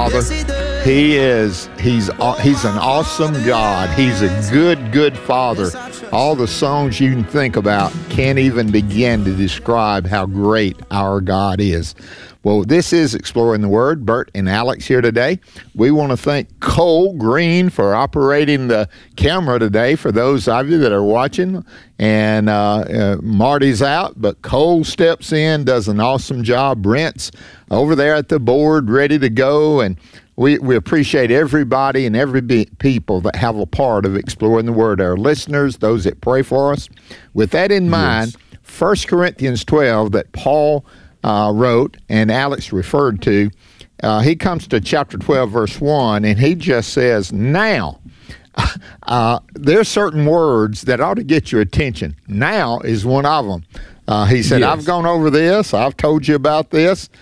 Father. He's an awesome God. He's a good Father. All the songs you can think about can't even begin to describe how great our God is. Well, this is Exploring the Word. Bert and Alex here today. We want to thank Cole Green for operating the camera today for those of you that are watching. And Marty's out, but Cole steps in, does an awesome job. Brent's over there at the board, ready to go. And we appreciate everybody and every people that have a part of Exploring the Word, our listeners, those that pray for us. With that in mind, 1 Corinthians 12 that Paul wrote and Alex referred to, he comes to chapter 12, verse 1, and he just says, now, there's certain words that ought to get your attention. Now is one of them. He said, I've gone over this. I've told you about this.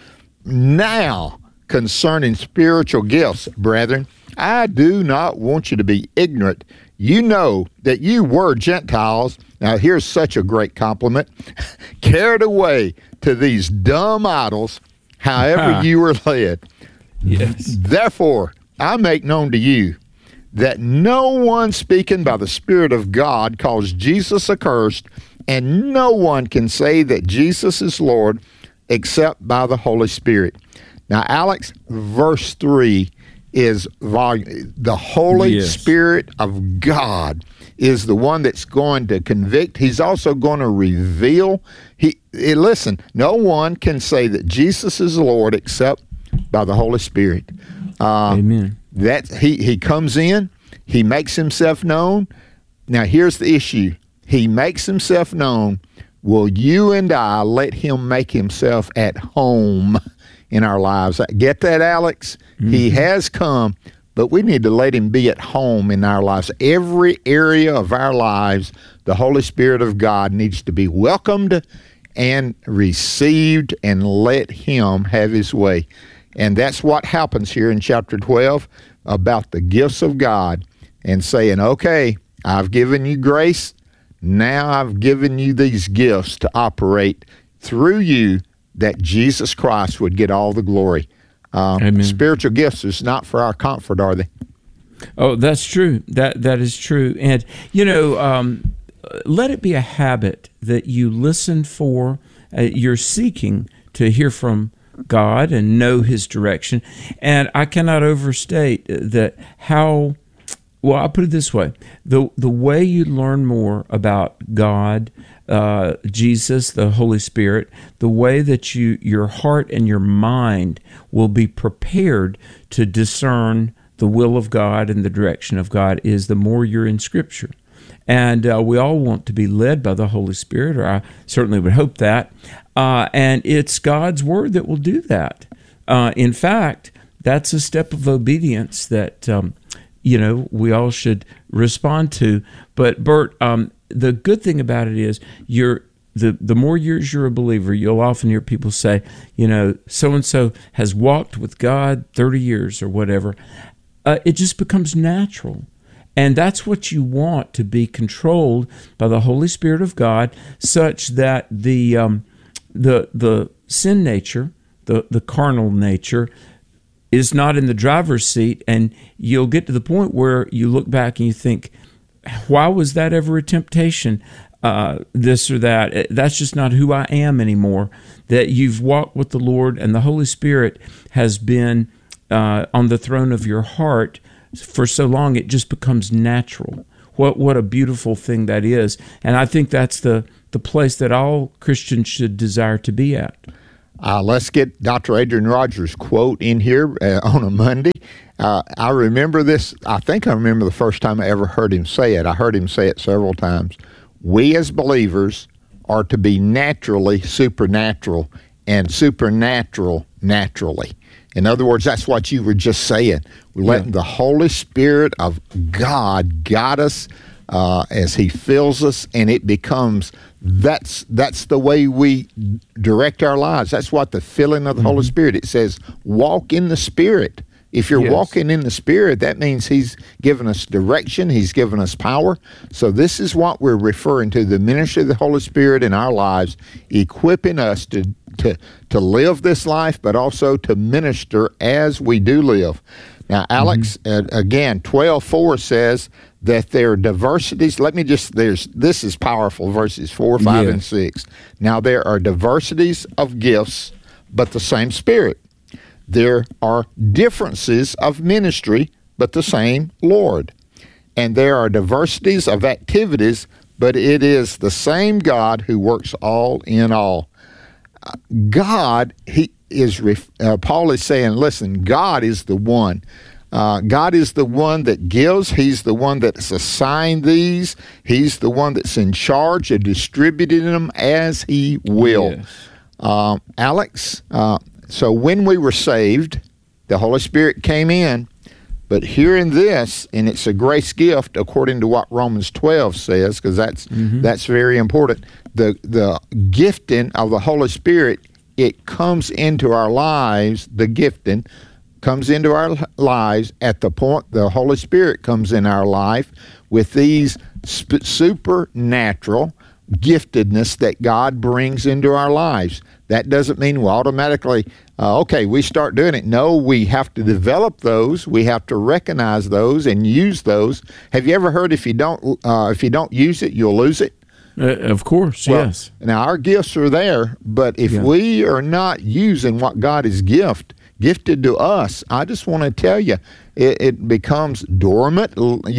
Now, concerning spiritual gifts, brethren, I do not want you to be ignorant. You know that you were Gentiles. Now, here's such a great compliment. Carried away to these dumb idols, however you were led. Yes. Therefore, I make known to you that no one speaking by the Spirit of God calls Jesus accursed, and no one can say that Jesus is Lord except by the Holy Spirit. Now, Alex, verse 3 is the Holy Spirit of God is the one that's going to convict. He's also going to reveal. Listen, no one can say that Jesus is Lord except by the Holy Spirit. Amen. He comes in, he makes himself known. Now, here's the issue. He makes himself known. Will you and I let him make himself at home in our lives? Get that, Alex? Mm-hmm. He has come, but we need to let him be at home in our lives. Every area of our lives, the Holy Spirit of God needs to be welcomed and received, and let him have his way. And that's what happens here in chapter 12 about the gifts of God and saying, okay, I've given you grace. Now I've given you these gifts to operate through you, that Jesus Christ would get all the glory. Spiritual gifts is not for our comfort, are they? Oh, that's true. That is true. And, let it be a habit that you listen for, you're seeking to hear from God and know his direction. And I cannot overstate that I'll put it this way. The way you learn more about God, Jesus, the Holy Spirit, the way that your heart and your mind will be prepared to discern the will of God and the direction of God is the more you're in Scripture. And we all want to be led by the Holy Spirit, or I certainly would hope that. And it's God's Word that will do that. In fact, that's a step of obedience that we all should respond to. But Bert, the good thing about it is the more years you're a believer, you'll often hear people say, so-and-so has walked with God 30 years or whatever. It just becomes natural. And that's what you want, to be controlled by the Holy Spirit of God, such that the sin nature, the carnal nature, is not in the driver's seat, and you'll get to the point where you look back and you think, why was that ever a temptation, this or that? That's just not who I am anymore. That you've walked with the Lord, and the Holy Spirit has been on the throne of your heart for so long, it just becomes natural. What a beautiful thing that is. And I think that's the place that all Christians should desire to be at. Let's get Dr. Adrian Rogers' quote in here on a Monday. I remember this. I think I remember the first time I ever heard him say it. I heard him say it several times. We as believers are to be naturally supernatural and supernatural naturally. In other words, that's what you were just saying. We're letting the Holy Spirit of God guide us as he fills us, and it becomes, that's the way we direct our lives. That's what the filling of the Holy Spirit, it says, walk in the Spirit. If you're walking in the Spirit, that means he's given us direction, he's given us power. So this is what we're referring to, the ministry of the Holy Spirit in our lives, equipping us to to live this life, but also to minister as we do live. Now, Alex, again, 12:4 says that there are diversities. This is powerful, verses 4, 5, and 6. Now, there are diversities of gifts, but the same Spirit. There are differences of ministry, but the same Lord. And there are diversities of activities, but it is the same God who works all in all. God, Paul is saying, listen, God is the one. God is the one that gives. He's the one that's assigned these. He's the one that's in charge of distributing them as He will. Yes. Alex, so when we were saved, the Holy Spirit came in. But hearing this, and it's a grace gift according to what Romans 12 says, because that's very important. The gifting of the Holy Spirit, it comes into our lives. The gifting comes into our lives at the point the Holy Spirit comes in our life with these supernatural giftedness that God brings into our lives. That doesn't mean we automatically, we start doing it. No, we have to develop those. We have to recognize those and use those. Have you ever heard if you don't use it, you'll lose it? Of course, yes. Now, our gifts are there, but if we are not using what God has gifted to us, I just want to tell you, it becomes dormant,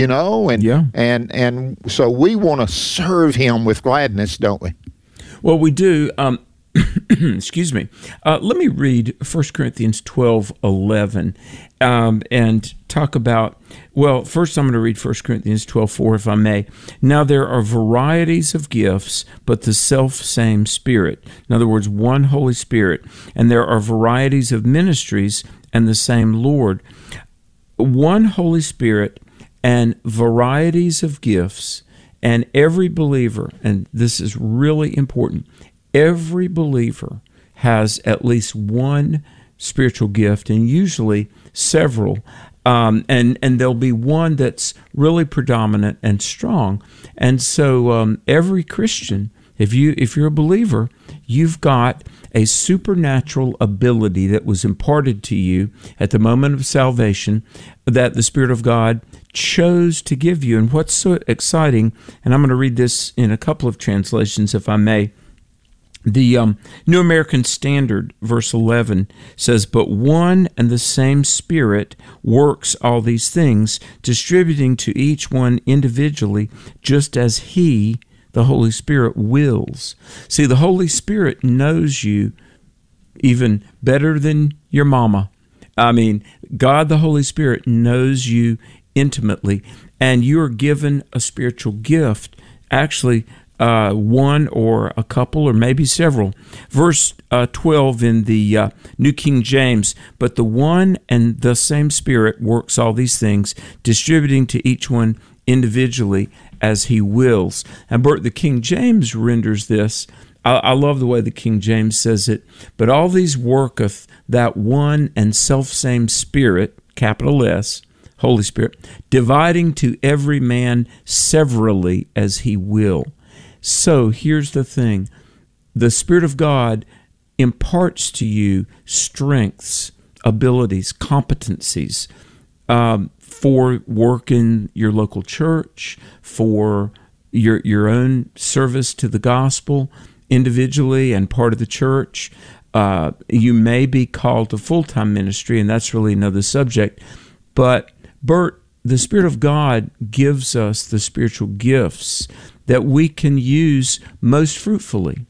and so we want to serve Him with gladness, don't we? Well, we do. Excuse me. Let me read 1 Corinthians 12:11 and talk about, first I'm going to read 1 Corinthians 12:4, if I may. Now there are varieties of gifts, but the self-same Spirit. In other words, one Holy Spirit. And there are varieties of ministries and the same Lord. One Holy Spirit and varieties of gifts, and every believer, and this is really important, every believer has at least one spiritual gift, and usually several, and there'll be one that's really predominant and strong. And so every Christian, if you're a believer, you've got a supernatural ability that was imparted to you at the moment of salvation that the Spirit of God chose to give you. And what's so exciting, and I'm going to read this in a couple of translations, if I may. The New American Standard, verse 11, says, "But one and the same Spirit works all these things, distributing to each one individually, just as He, the Holy Spirit, wills." See, the Holy Spirit knows you even better than your mama. I mean, God, the Holy Spirit, knows you intimately, and you are given a spiritual gift, actually, one or a couple or maybe several. Verse 12 in the New King James, "But the one and the same Spirit works all these things, distributing to each one individually as He wills." And Bert, the King James renders this. I love the way the King James says it. "But all these worketh that one and selfsame Spirit," capital S, Holy Spirit, "dividing to every man severally as He will." So here's the thing. The Spirit of God imparts to you strengths, abilities, competencies for work in your local church, for your own service to the gospel individually and part of the church. You may be called to full-time ministry, and that's really another subject. But, Bert, the Spirit of God gives us the spiritual gifts that we can use most fruitfully.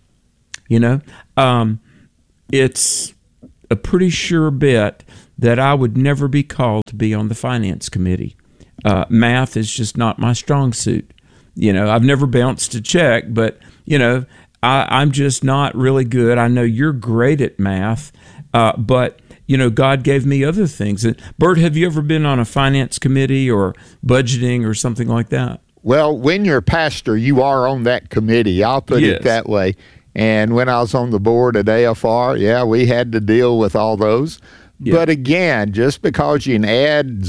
It's a pretty sure bet that I would never be called to be on the finance committee. Math is just not my strong suit. I've never bounced a check, but, I'm just not really good. I know you're great at math, but God gave me other things. Bert, have you ever been on a finance committee or budgeting or something like that? Well, when you're a pastor, you are on that committee. I'll put it that way. And when I was on the board at AFR, we had to deal with all those. Yeah. But again, just because you can add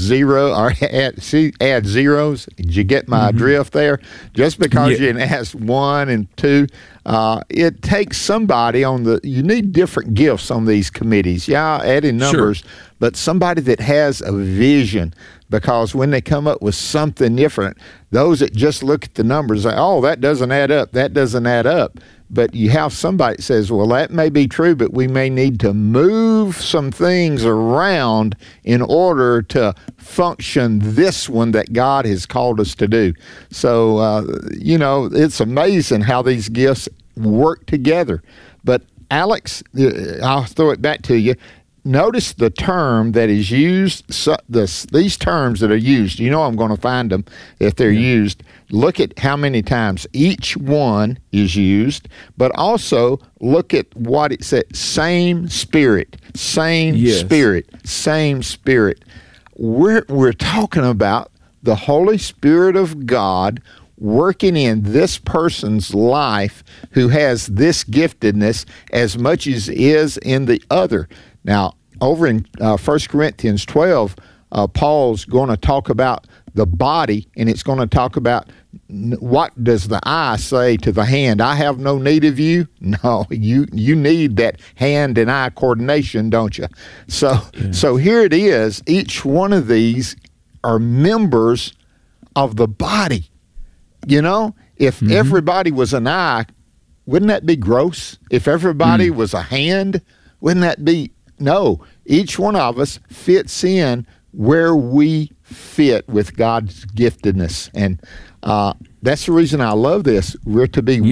zeros, did you get my drift there? Just because you can add 1 and 2, it takes somebody you need different gifts on these committees. Yeah, adding numbers, Sure. but somebody that has a vision, because when they come up with something different, those that just look at the numbers say, oh, that doesn't add up, that doesn't add up. But you have somebody that says, well, that may be true, but we may need to move some things around in order to function this one that God has called us to do. So, it's amazing how these gifts work together. But Alex, I'll throw it back to you. Notice the term that is used, these terms that are used. You know I'm going to find them if they're used. Look at how many times each one is used, but also look at what it said. Same Spirit, same Spirit, same Spirit. We're talking about the Holy Spirit of God working in this person's life who has this giftedness as much as is in the other. Now, over in 1 Corinthians 12, Paul's going to talk about the body, and it's going to talk about what does the eye say to the hand? I have no need of you? No, you need that hand and eye coordination, don't you? So here it is. Each one of these are members of the body. If everybody was an eye, wouldn't that be gross? If everybody was a hand, wouldn't that be? No, each one of us fits in where we fit with God's giftedness, and that's the reason I love this. We're to be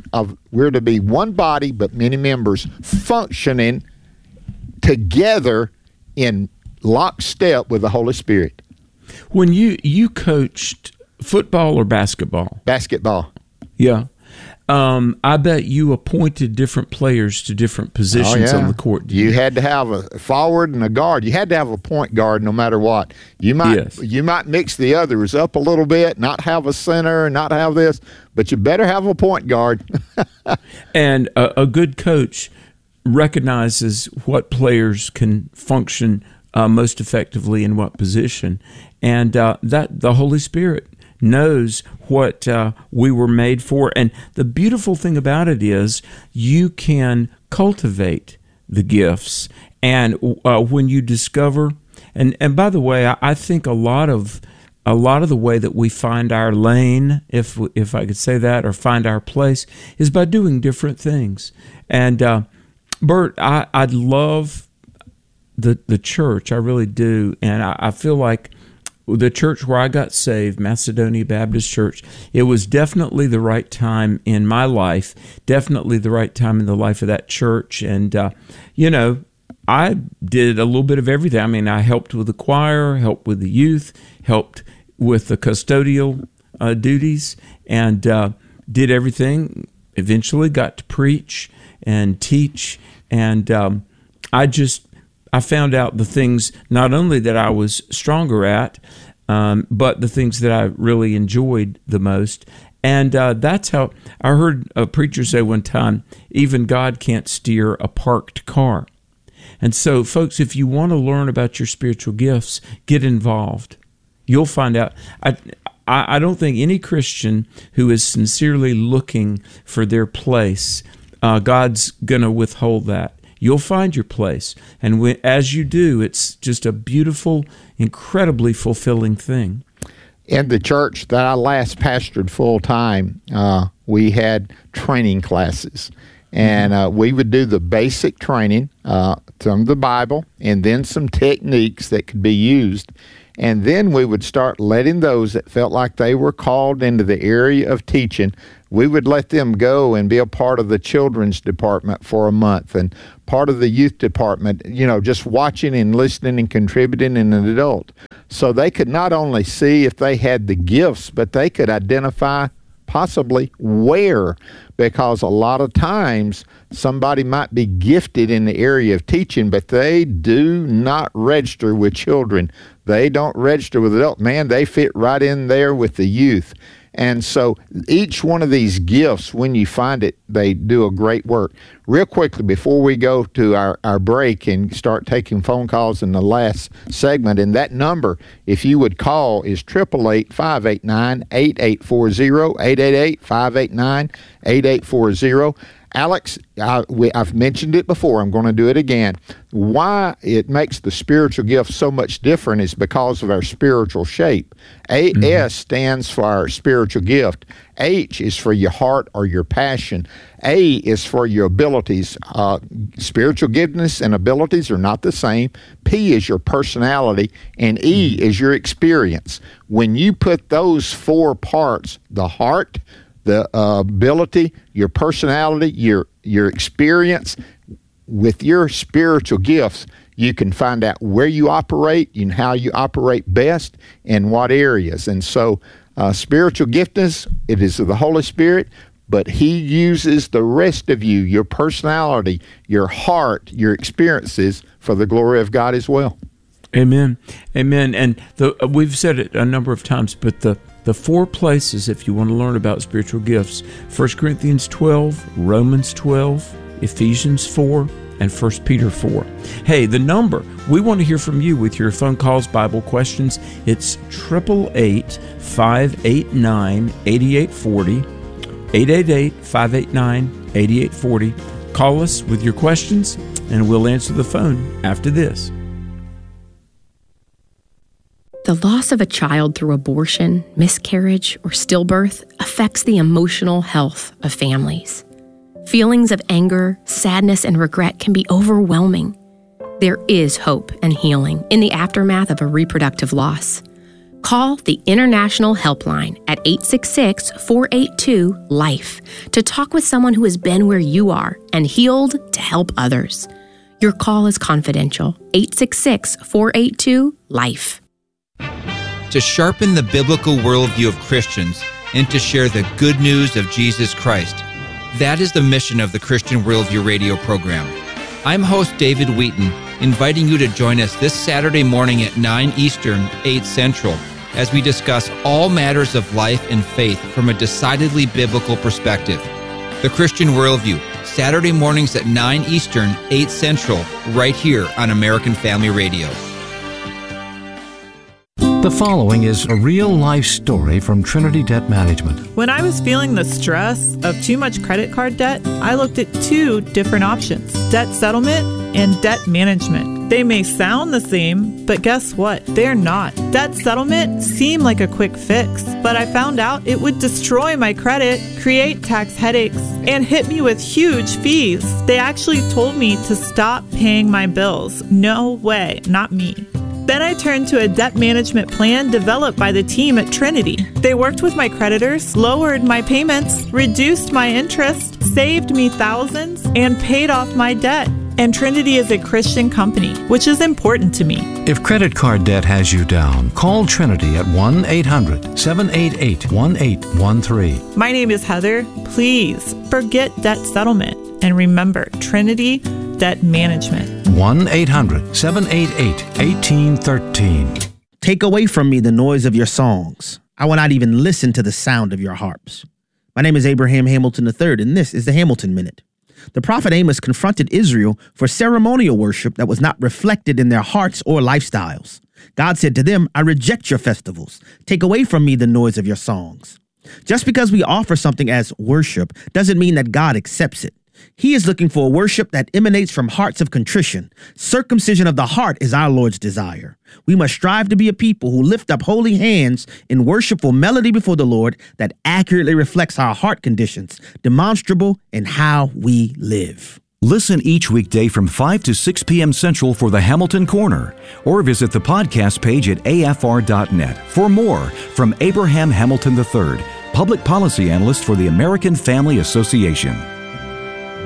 one body, but many members functioning together in lockstep with the Holy Spirit. When you coached football or basketball? Basketball. Yeah. I bet you appointed different players to different positions on the court. You had to have a forward and a guard. You had to have a point guard no matter what. You might mix the others up a little bit, not have a center, not have this, but you better have a point guard. And a good coach recognizes what players can function most effectively in what position, and that the Holy Spirit knows what we were made for. And the beautiful thing about it is you can cultivate the gifts. And when you discover, and by the way, I think a lot of the way that we find our lane, if I could say that, or find our place, is by doing different things. And Bert, I love the church, I really do, and I feel like the church where I got saved, Macedonia Baptist Church, it was definitely the right time in my life, definitely the right time in the life of that church. And, I did a little bit of everything. I mean, I helped with the choir, helped with the youth, helped with the custodial duties, and did everything. Eventually got to preach and teach, and I found out the things not only that I was stronger at, but the things that I really enjoyed the most. And that's how I heard a preacher say one time, even God can't steer a parked car. And so, folks, if you want to learn about your spiritual gifts, get involved. You'll find out. I don't think any Christian who is sincerely looking for their place, God's going to withhold that. You'll find your place. And as you do, it's just a beautiful, incredibly fulfilling thing. In the church that I last pastored full-time, we had training classes. And we would do the basic training from the Bible and then some techniques that could be used. And then we would start letting those that felt like they were called into the area of teaching, we would let them go and be a part of the children's department for a month and part of the youth department, just watching and listening and contributing in an adult. So they could not only see if they had the gifts, but they could identify possibly where, because a lot of times somebody might be gifted in the area of teaching, but they do not register with children. They don't register with adults. Man, they fit right in there with the youth. And so each one of these gifts, when you find it, they do a great work. Real quickly, before we go to our break and start taking phone calls in the last segment, and that number, if you would call, is 888-589-8840, 888-589-8840. Alex, I've mentioned it before. I'm going to do it again. Why it makes the spiritual gift so much different is because of our spiritual shape. S stands for our spiritual gift. H is for your heart or your passion. A is for your abilities. Spiritual giftedness and abilities are not the same. P is your personality, and E is your experience. When you put those four parts, the heart, the ability, your personality, your experience, with your spiritual gifts, you can find out where you operate and how you operate best and what areas. And so spiritual giftedness, it is of the Holy Spirit, but He uses the rest of you, your personality, your heart, your experiences for the glory of God as well. Amen. Amen. And we've said it a number of times, but the four places, if you want to learn about spiritual gifts, 1 Corinthians 12, Romans 12, Ephesians 4, and 1 Peter 4. Hey, the number, we want to hear from you with your phone calls, Bible questions. It's 888-589-8840, 888-589-8840. Call us with your questions, and we'll answer the phone after this. The loss of a child through abortion, miscarriage, or stillbirth affects the emotional health of families. Feelings of anger, sadness, and regret can be overwhelming. There is hope and healing in the aftermath of a reproductive loss. Call the International Helpline at 866-482-LIFE to talk with someone who has been where you are and healed to help others. Your call is confidential. 866-482-LIFE. To sharpen the biblical worldview of Christians and to share the good news of Jesus Christ. That is the mission of the Christian Worldview radio program. I'm host David Wheaton, inviting you to join us this Saturday morning at 9 Eastern, 8 Central, as we discuss all matters of life and faith from a decidedly biblical perspective. The Christian Worldview, Saturday mornings at 9 Eastern, 8 Central, right here on American Family Radio. The following is a real-life story from Trinity Debt Management. When I was feeling the stress of too much credit card debt, I looked at two different options: debt settlement and debt management. They may sound the same, but guess what? They're not. Debt settlement seemed like a quick fix, but I found out it would destroy my credit, create tax headaches, and hit me with huge fees. They actually told me to stop paying my bills. No way, not me. Then I turned to a debt management plan developed by the team at Trinity. They worked with my creditors, lowered my payments, reduced my interest, saved me thousands, and paid off my debt. And Trinity is a Christian company, which is important to me. If credit card debt has you down, call Trinity at 1-800-788-1813. My name is Heather. Please forget debt settlement and remember Trinity Debt Management. 1-800-788-1813. Take away from me the noise of your songs. I will not even listen to the sound of your harps. My name is Abraham Hamilton III, and this is the Hamilton Minute. The prophet Amos confronted Israel for ceremonial worship that was not reflected in their hearts or lifestyles. God said to them, I reject your festivals. Take away from me the noise of your songs. Just because we offer something as worship doesn't mean that God accepts it. He is looking for a worship that emanates from hearts of contrition. Circumcision of the heart is our Lord's desire. We must strive to be a people who lift up holy hands in worshipful melody before the Lord that accurately reflects our heart conditions, demonstrable in how we live. Listen each weekday from 5 to 6 p.m. Central for the Hamilton Corner, or visit the podcast page at afr.net for more from Abraham Hamilton III, Public Policy Analyst for the American Family Association.